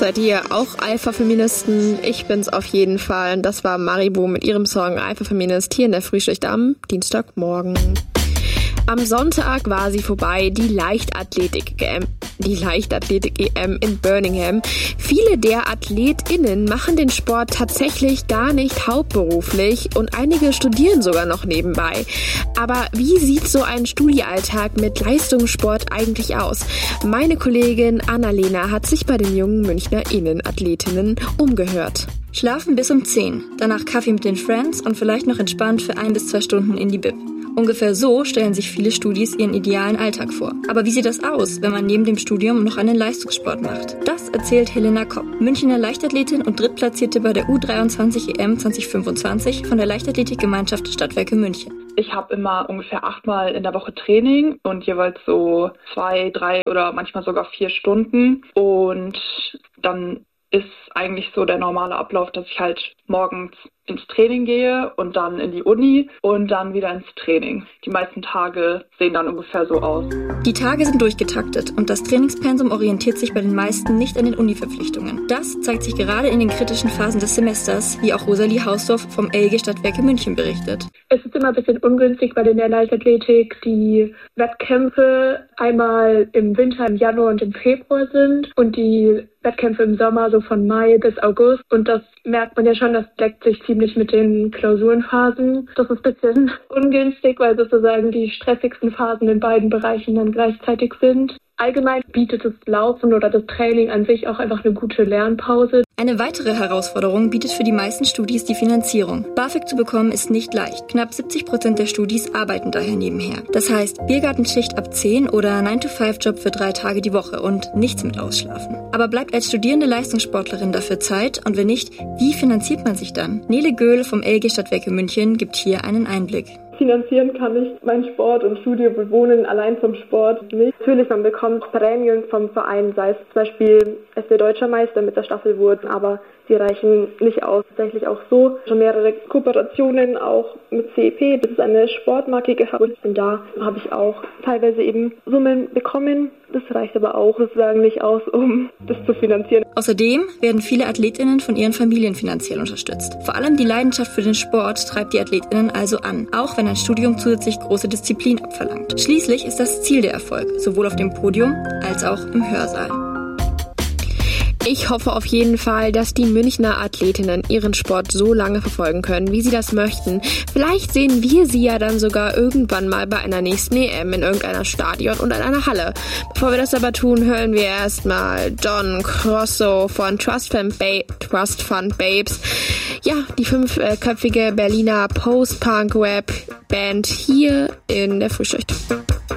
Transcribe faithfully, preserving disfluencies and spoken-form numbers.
Seid ihr auch Alpha-Feministen? Ich bin's auf jeden Fall. Das war Maribo mit ihrem Song Alpha-Feminist hier in der Frühschicht am Dienstagmorgen. Am Sonntag war sie vorbei, die Leichtathletik-E M, die Leichtathletik-E M in Birmingham. Viele der AthletInnen machen den Sport tatsächlich gar nicht hauptberuflich und einige studieren sogar noch nebenbei. Aber wie sieht so ein Studialltag mit Leistungssport eigentlich aus? Meine Kollegin Annalena hat sich bei den jungen MünchnerInnen Athletinnen umgehört. Schlafen bis um zehn, danach Kaffee mit den Friends und vielleicht noch entspannt für ein bis zwei Stunden in die Bib. Ungefähr so stellen sich viele Studis ihren idealen Alltag vor. Aber wie sieht das aus, wenn man neben dem Studium noch einen Leistungssport macht? Das erzählt Helena Kopp, Münchner Leichtathletin und Drittplatzierte bei der U dreiundzwanzig E M zwanzig fünfundzwanzig von der Leichtathletikgemeinschaft Stadtwerke München. Ich habe immer ungefähr achtmal in der Woche Training und jeweils so zwei, drei oder manchmal sogar vier Stunden. Und dann ist eigentlich so der normale Ablauf, dass ich halt morgens ins Training gehe und dann in die Uni und dann wieder ins Training. Die meisten Tage sehen dann ungefähr so aus. Die Tage sind durchgetaktet und das Trainingspensum orientiert sich bei den meisten nicht an den Uni-Verpflichtungen. Das zeigt sich gerade in den kritischen Phasen des Semesters, wie auch Rosalie Hausdorf vom L G Stadtwerke München berichtet. Es ist immer ein bisschen ungünstig, weil in der Leichtathletik die Wettkämpfe einmal im Winter, im Januar und im Februar sind und die Wettkämpfe im Sommer so von Mai bis August. Und das merkt man ja schon, das deckt sich ziemlich mit den Klausurenphasen. Das ist ein bisschen ungünstig, weil sozusagen die stressigsten Phasen in beiden Bereichen dann gleichzeitig sind. Allgemein bietet das Laufen oder das Training an sich auch einfach eine gute Lernpause. Eine weitere Herausforderung bietet für die meisten Studis die Finanzierung. BAföG zu bekommen ist nicht leicht. Knapp siebzig Prozent der Studis arbeiten daher nebenher. Das heißt, Biergartenschicht ab zehn oder nine to five Job für drei Tage die Woche und nichts mit Ausschlafen. Aber bleibt als studierende Leistungssportlerin dafür Zeit? Und wenn nicht, wie finanziert man sich dann? Nele Göhl vom L G Stadtwerke München gibt hier einen Einblick. Finanzieren kann ich mein Sport und Studio bewohnen, allein vom Sport nicht. Natürlich, man bekommt Prämien vom Verein, sei es zum Beispiel S C Deutscher Meister mit der Staffel wurden, aber die reichen nicht aus. Tatsächlich auch so schon mehrere Kooperationen auch mit C E P, das ist eine Sportmarke gehabt und da habe ich auch teilweise eben Summen bekommen. Das reicht aber auch sozusagen nicht aus, um das zu finanzieren. Außerdem werden viele AthletInnen von ihren Familien finanziell unterstützt. Vor allem die Leidenschaft für den Sport treibt die AthletInnen also an, auch wenn ein Studium zusätzlich große Disziplin abverlangt. Schließlich ist das Ziel der Erfolg, sowohl auf dem Podium als auch im Hörsaal. Ich hoffe auf jeden Fall, dass die Münchner Athletinnen ihren Sport so lange verfolgen können, wie sie das möchten. Vielleicht sehen wir sie ja dann sogar irgendwann mal bei einer nächsten E M in irgendeiner Stadion oder in einer Halle. Bevor wir das aber tun, hören wir erstmal Don Crosso von Trust Fund, ba- Trust Fund Babes. Ja, die fünfköpfige Berliner Post-Punk-Rap-Band hier in der Frühschicht.